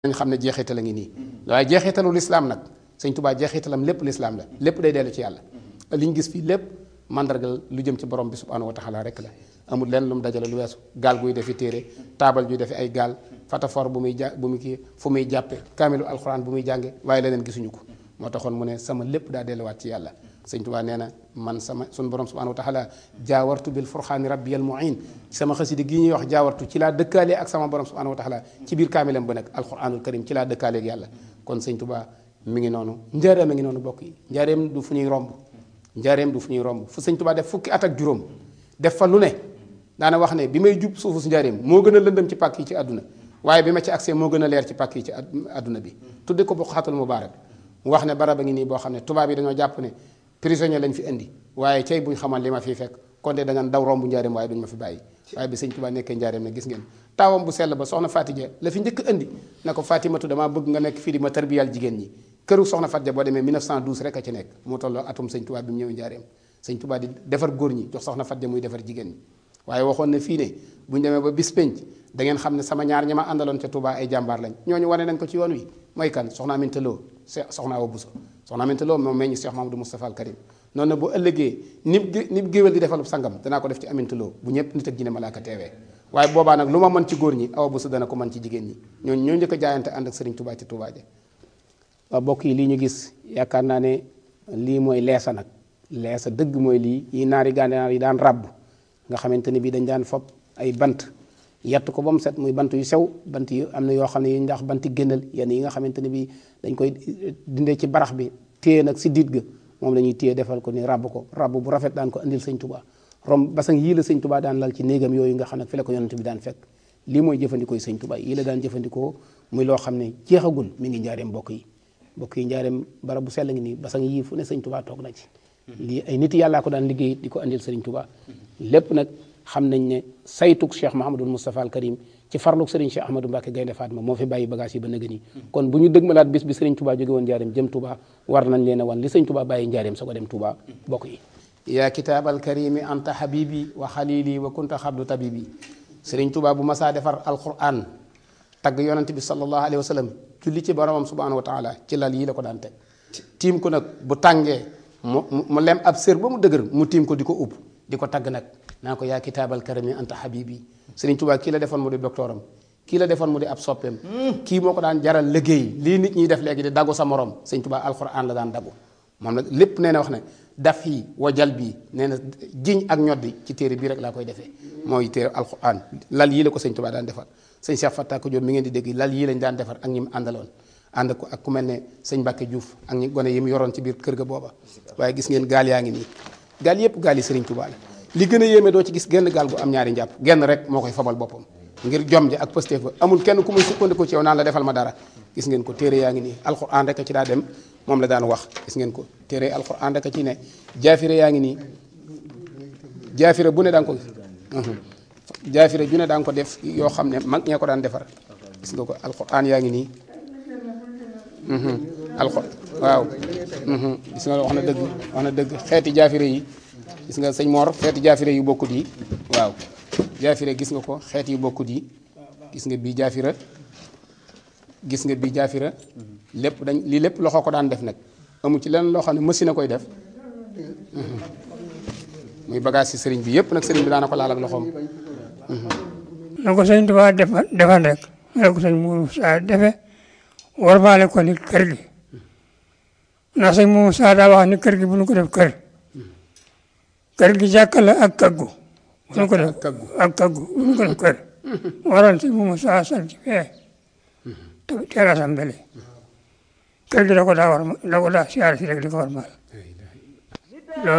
nañ xam ne jeexital a ngi nii waaye jeexitalu lislaam nag sëñ Tuubaa jeexitalam lépp lislaam la lépp day dellu ci yàlla li ñu gis fii lépp mandargal lu jëm ci borom bi subhaanahu wa taala rek la amul lenn lu mu dajale lu weesu gaal guy defi téere taabal juy defi ay gaal fatafor bu muy bu muy kii fu muy jàppe kaamilu alxuraan bu muy jànge waaye leneen gisuñu ko moo taxoon mu ne sama lépp daa delluwaat ci yàlla sëñ Tuubaa nee na man sama suñu borom subhaanahu wa taala jaawartu bil furxaani rabbiyal muin sama xasida gi ñuy wax jaawartu ci laa dëkkaalee ak sama borom subhaanahu wa taala ci biir kaamilam ba nag alxuraanul karim ci laa dëkkaalee ak yàlla kon sëñ Tuubaa mi ngi noonu njaareem mi ngi noonu bokk yi njaareem du fu ñuy romb njaareem du fu ñuy romb fu sëñ Tuubaa def fukki at ak juróom def fa lu ne daana wax ne bi may jub suufu su njaareem moo gën a lëndëm ci pàkk yi ci àdduna waaye bi ma ci accès moo gën a leer ci pàkk yi ci àdduna bi tudde ko Buqaatul Mubaarak mu wax ne baraba ngi nii boo xam ne tubaab yi dañoo jàpp ne prisonnier lañ fi indi waaye cay buñ xamal li ma fiy fekk kon de dañu daw romb njaareem waaye duñ ma fi bàyyi waaye bi sëñ Tuubaa nekkee njaareem ne gis ngeen taawam bu sell ba soxna Fatija la fi njëkk indi na ko Fatimatu damaa bëgg nga nekk fii di ma tarbiyal jigéen ñi këru soxna Fatja boo demee 1912 rek a ci nekk moo tolloo atum sëñ Tuubaa bi mu ñëw njaareem sëñ Tuubaa di defar góor ñi jox soxna Fatja muy defar jigéen ñi waaye waxoon na fii ne buñ demee ba bis penc da ngeen xam ne sama ñaar ñi ma àndaloon ca Tuubaa ay jàmbaar lañ ñooñu wane nañ ko ci yoon wi mooy kan soxna Aminta Lo soxna Awa Buso soxna Aminta Lo moom meññ Cheikh Mamadou Moustapha al Karim noonu na bu ëllëgee nib géwél di defalub sangam danaa ko def ci Aminta Lo bu ñëpp nit ak jinne malaaka teewee waaye boobaa nag lu ma mën ci góor ñi Awa Buso dana ko mën ci jigéen ñi ñooñu ñoo njëkk a jaayante ànd ak Sëriñ Tuubaa ci Tuubaa ja waaw bokk yi lii ñu gis yaakaar naa ne lii mooy leesa nag leesa dëgg mooy lii yi naari gànnaar yi daan ràbb nga xamante ne bii dañ daan fopp ay bant yett ko ba mu set muy bant yu sew bant yu am na yoo xam ne yu ndax banti génnal yenn yi nga xamante ne bii dañ koy dindee ci barax bi téye nag si diit ga moom la ñuy téye defal ko ni ràbb ko ràbb bu rafet daan ko andil sëñ Tuubaa rom basang yii la sëñ Tuubaa daan lal ci néegam yooyu nga xam ne fi la ko yonent bi daan fekk lii mooy jëfandikoo sëñ Tuubaa yii la daan jëfandikoo muy loo xam ne jeexagul mi ngi njaareem mbokk yi njaareem barab bu sell ngi nii basang yii fu ne sëñ Tuubaa toog na ci lii ay nit yàllaa ko daan liggéey di ko andil sëriñ Tuubaa lépp nag xam nañ ne saytuk Cheikh Mahamadul Moustapha al Karim ci farluk sëriñ Cheikh Ahmadou Mbacke Gaynde Fatma moo fi bàyyi bagage yi ba nëgë nii kon bu ñu dëgmalaat bis bi sëriñ Tuubaa jóge woon njaareem jëm Tuubaa war nañ leen a wan li sëriñ Tuubaa bàyyi njaareem sa ko dem Tuubaa bokk yi yaa kitaabal karimi anta habibi wa xalili wa kunta xabdu tabibi sëriñ Tuubaa bu masaa defar alquran tagg yonent bi sallallahu alayhi wa sallam julli ci boromam subhanahu wa taala ci lal yii la ko daan teg tiim ko nag bu tàngee mu lem ab sër ba mu dëgër mu tiim ko di ko upp di ko tagg nag naa ko yaa kitaabal karami anta habibi sëriñ Tuubaa kii la defoon mu di doctoram kii la defoon mu di ab soppeem kii moo ko daan jaral liggéey lii nit ñiy def léegi di daggu sa morom sëriñ Tuubaa alquran la daan daggu moom nag lépp nee na wax ne daf yi wajal bii nee na jiñ ak ñoddi ci téere bii rek laa koy defee mooy téere alquran lal yii la ko sëriñ Tuubaa daan defar sëñ Cheikh Fatta ko Diop mi ngeen di dégg lal yii lañ daan defar ak ñi mu àndaloon ànd ko ak ku mel ne sëñ Mbàkke Diouf ak ñi gone yi mu yoroon ci biir kër ga booba waaye gis ngeen gaal yaa ngi nii gaal yëpp gaal yi sëriñ Tuubaa la li gën a yéeme doo ci gis genn gaal gu am ñaari njàpp genn rek moo koy fabal boppam ngir jom ji ak pësteef ba amul kenn ku muy sukkandiku ci yow naan la defal ma dara gis ngeen ko téere yaa ngi nii alxuraan rek a ci daa dem moom la daan wax gis ngeen ko téere alxuraan rek a ci ne jaafire yaa ngi nii jaafire bu ne daan ko jaafire ju ne daan ko def yoo xam ne mag ñee ko daan defar gis nga ko alxuraan yaa ngi nii waaw gis nga wax na dëgg xeeti jaafire yi gis nga sëñ Mor xeeti jaafire yu bokkut yi waaw jaafire gis nga ko xeet yu bokkut yi gis nga bii jaafira gis nga bii jaafira lépp dañ lii lépp loxo ko daan def nag amu ci leneen loo xam ne machine a koy def muy bagage ci sëriñ bi yëpp nag sëriñ bi daana ko laal ak loxoom na ko sëñ Tuubaa defal rek na ko sëñ Moussa defe warmaale ko ni kër gi ndax sëñ Moussa daa wax ni kër gi bu ñu ko def kër gi jàkka la ak kaggu bu ñu ko def ak kaggu bu ñu ko def kër waroon sëñ Moussa sant fee te terasam bele kër gi da ko daa siyaare si rek di ko warmaal